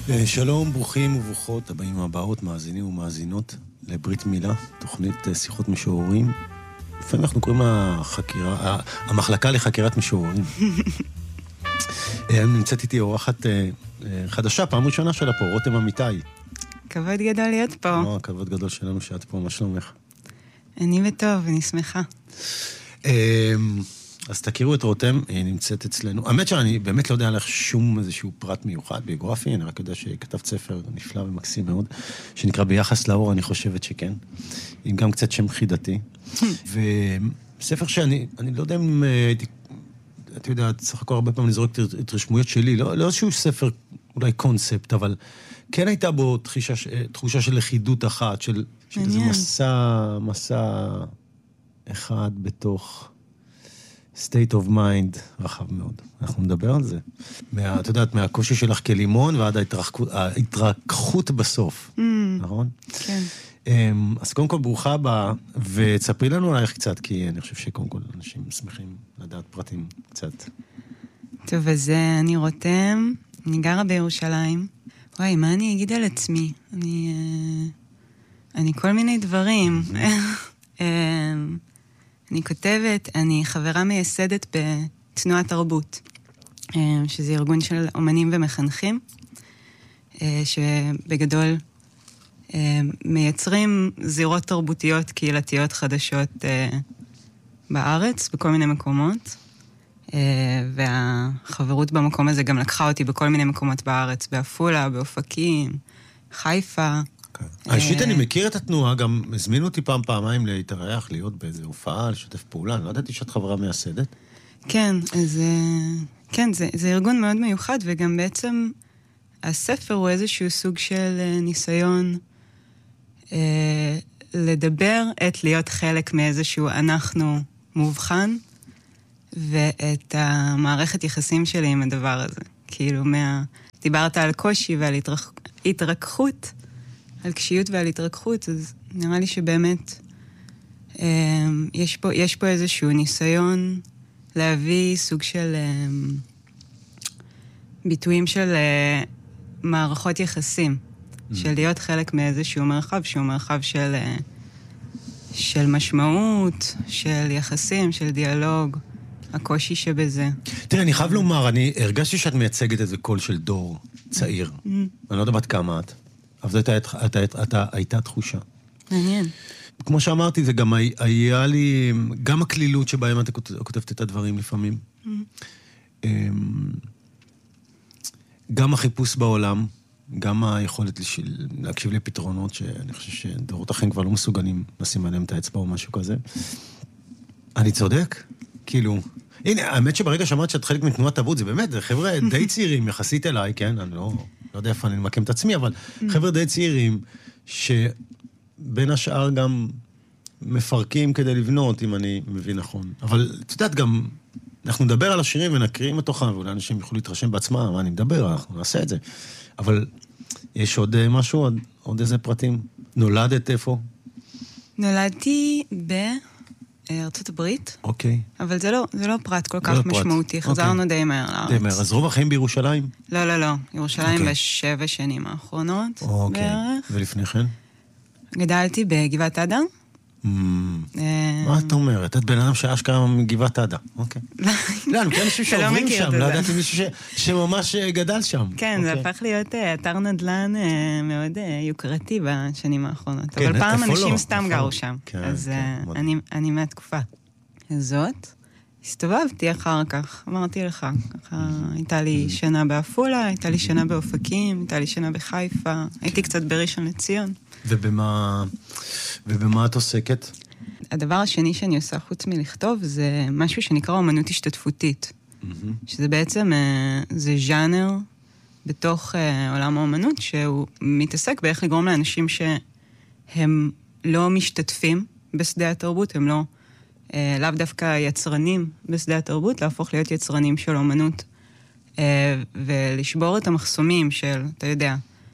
שלום, ברוכים וברוכות, הבאים הבאות, מאזינים ומאזינות לברית מילה, תוכנית שיחות משוררים. לפעמים אנחנו קוראים המחלקה לחקירת משוררים. נמצאת איתי אורחת חדשה, פעם ראשונה שלה פה, רותם אמיתי. כבוד גדול להיות פה. כבוד גדול שלנו שאת פה, מה שלומך? אני בטוב, אני שמחה. אז תכירו את רותם, היא נמצאת אצלנו. האמת שאני באמת לא יודע עליך שום איזשהו פרט מיוחד, ביוגרפי, אני רק יודע שכתבת ספר נפלא ומקסים מאוד, שנקרא ביחס לאור, אני חושבת שכן. עם גם קצת שם חידתי. וספר שאני לא יודע אם הייתי, אתה יודע, צריך הכל הרבה פעמים לזרוק את רשמויות שלי, לא איזשהו ספר, אולי קונספט, אבל כן הייתה בו תחושה של לכידות אחת, של איזה מסע אחד בתוך state of mind רחב מאוד. אנחנו נדבר על זה. אתה יודעת, מהקושי שלך כלימון ועד ההתרככות בסוף. נכון? כן. אז קודם כל ברוכה הבאה, ותספרי לנו עלייך קצת, כי אני חושב שקודם כל אנשים שמחים לדעת פרטים קצת. טוב, אז אני רותם, אני גרה בירושלים. וואי, מה אני אגיד על עצמי? אני כל מיני דברים. אני כותבת, אני חברה מייסדת בתנועת תרבות, שזה ארגון של אומנים ומחנכים, שבגדול מייצרים זירות תרבותיות קהילתיות חדשות בארץ, בכל מיני מקומות, והחברות במקום הזה גם לקחה אותי בכל מיני מקומות בארץ, באפולה, באופקים, חיפה. אישית אני מכיר את התנועה, גם הזמינו אותי פעמיים להתארח, להיות באיזו הופעה, לשתף פעולה, אני לא ידעתי שאת חברה מייסדת. כן, אז כן, זה ארגון מאוד מיוחד, וגם בעצם הספר הוא איזשהו סוג של ניסיון לדבר את להיות חלק מאיזשהו אנחנו מובחן, ואת המערכת יחסים שלי עם הדבר הזה. כאילו, דיברת על קושי ועל התרככות, על קשיות ועל התרככות, אז נראה לי שבאמת יש פה איזשהו ניסיון להביא סוג של ביטויים של מערכות יחסים, של להיות חלק מאיזשהו מרחב, שהוא מרחב של משמעות, של יחסים, של דיאלוג, הקושי שבזה. תראה, אני חייב לומר, אני הרגשתי שאת מייצגת איזה קול של דור צעיר. אני לא יודע בת כמה את. אבל זו הייתה תחושה. מעניין. כמו שאמרתי, זה גם היה לי, גם הכלילות שבהם אתה כותבת את הדברים לפעמים. גם החיפוש בעולם, גם היכולת להקשיב לפתרונות, שאני חושב שדורות אחרים כבר לא מסוגלים לשים עליהם את האצבע או משהו כזה. אני צודק? כאילו, הנה, האמת שברגע שאמרת שאת חלק מתנועת תרבות, זה באמת, זה חבר'ה די צעירים יחסית אליי, כן? אני לא יודע איפה אני ממקם את עצמי, אבל חבר'ה די צעירים, שבין השאר גם מפרקים כדי לבנות, אם אני מבין נכון. אבל, את יודעת, גם אנחנו נדבר על השירים ונקריאים מתוכם, ואולי אנשים יוכלו להתרשם בעצמם, מה אני מדבר, אנחנו נעשה את זה. אבל יש עוד משהו, עוד איזה פרטים? נולדת איפה? נולדתי ארצות הברית. אוקיי. אבל זה לא פרט כל כך משמעותי. חזרנו די מהר לארץ. די מהר. אז רוב החיים בירושלים? לא. ירושלים ב7 שנים האחרונות. אוקיי. ולפני כן? גדלתי בגבעת עדה. מה את אומרת? את בן אדם שאשכרה מגבעת עדה. אוקיי. לא, אני כן חושב שעוברים שם. לא ידעתי מישהו שממש גדל שם. כן, זה הפך להיות אתר נדל"ן מאוד יוקרתי בשנים האחרונות. אבל פעם אנשים סתם גרו שם. אז אני מהתקופה הזאת. הסתובבתי אחר כך, אמרתי לך. הייתה לי שנה באפולה, הייתה לי שנה באופקים, הייתה לי שנה בחיפה. הייתי קצת בראשון לציון. ובמה את עוסקת? הדבר השני שאני עושה חוץ מלכתוב זה משהו שנקרא אומנות השתתפותית. שזה בעצם, זה ז'אנר בתוך עולם האומנות, שהוא מתעסק באיך לגרום לאנשים שהם לא משתתפים בשדה התרבות, הם לאו דווקא יצרנים בשדה התרבות, להפוך להיות יצרנים של אומנות, ולשבור את המחסומים של, אתה יודע,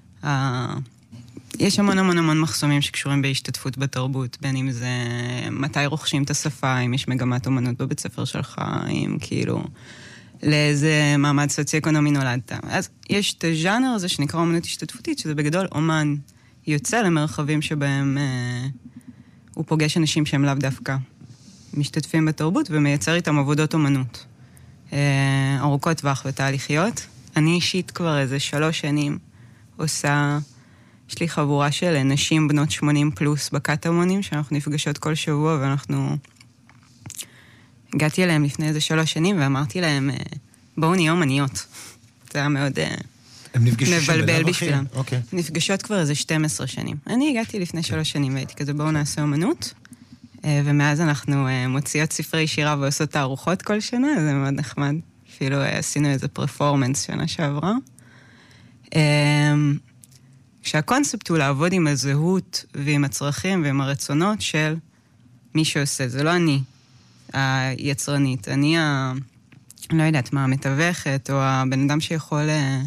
יש המון מחסומים שקשורים בהשתתפות בתרבות, בין אם זה מתי רוכשים את השפה, אם יש מגמת אומנות בבית ספר שלך, אם כאילו לאיזה מעמד סוציו-אקונומי נולדת. אז יש את הז'אנר הזה שנקרא אומנות השתתפותית, שזה בגדול אומן יוצא למרחבים שבהם הוא פוגש אנשים שהם לאו דווקא משתתפים בתרבות ומייצר איתם עבודות אומנות. ארוכות טווח ותהליכיות. אני אישית כבר איזה 3 שנים עושה, יש לי חבורה של נשים בנות 80 פלוס בקטמונים, שאנחנו נפגשות כל שבוע, ואנחנו הגעתי אליהם לפני איזה 3 שנים, ואמרתי להם, בואו נהיה אומניות. זה היה מאוד מבלבל בשבילם. נפגשות כבר איזה 12 שנים. אני הגעתי לפני 3 שנים, והייתי כזה, בואו נעשה אומנות, ומאז אנחנו מוציאות ספרי שירה ועושות תערוכות כל שנה, זה מאוד נחמד. אפילו עשינו איזה פרפורמנס שנה שעברה. כשהקונספט הוא לעבוד עם הזהות ועם הצרכים ועם הרצונות של מי שעושה. זה לא אני היצרנית, אני לא יודעת מה, המתווכת, או הבן אדם שיכול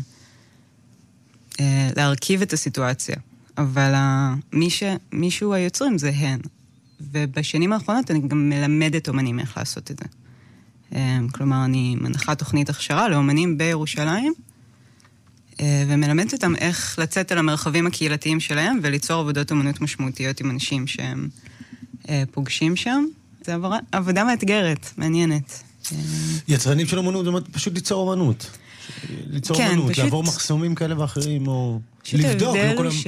להרכיב את הסיטואציה. אבל מישהו היוצרים זה הן. ובשנים האחרונות אני גם מלמדת אומנים איך לעשות את זה. כלומר, אני מנחה תוכנית הכשרה לאומנים בירושלים, ומלמדת אותם איך לצאת על המרחבים הקהילתיים שלהם, וליצור עבודות אומנות משמעותיות עם אנשים שהם פוגשים שם. זו עבודה מאתגרת, מעניינת. יצרנים של אומנות, זאת אומרת, פשוט ליצור אומנות. ליצור אומנות, לעבור מחסומים כאלה ואחרים, או לבדוק.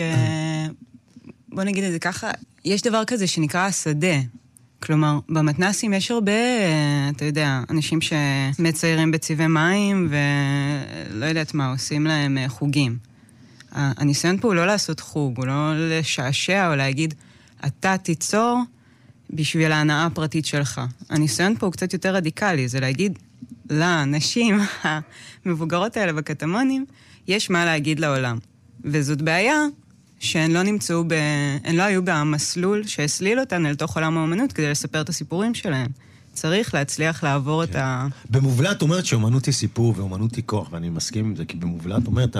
בוא נגיד את זה ככה, יש דבר כזה שנקרא השדה. כלומר, במתנסים יש הרבה, אתה יודע, אנשים שמציירים בצבעי מים, ולא יודעת מה, עושים להם חוגים. הניסיון פה הוא לא לעשות חוג, הוא לא לשעשע או להגיד, אתה תיצור בשביל ההנאה הפרטית שלך. הניסיון פה הוא קצת יותר רדיקלי, זה להגיד לאנשים המבוגרות האלה בקטמונים, יש מה להגיד לעולם. וזאת בעיה שהן לא נמצאו הן לא היו במסלול שהסליל אותן אל תוך עולם האומנות כדי לספר את הסיפורים שלהם. צריך להצליח לעבור את במובלעת אומרת שאומנות היא סיפור ואומנות היא כוח, ואני מסכים עם זה, כי במובלעת אומרת,